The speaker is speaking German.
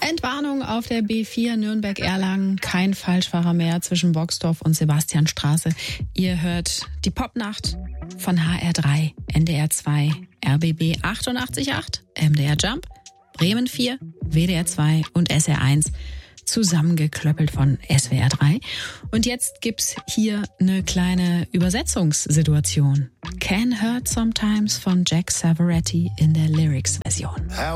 Entwarnung auf der B4 Nürnberg-Erlangen. Kein Falschfahrer mehr zwischen Boxdorf und Sebastianstraße. Ihr hört die Popnacht von HR3, NDR 2, RBB 88.8, MDR Jump, Bremen 4, WDR 2 und SR 1. Zusammengeklöppelt von SWR 3. Und jetzt gibt's hier eine kleine Übersetzungssituation. Can Hurt Sometimes von Jack Savoretti in der Lyrics-Version.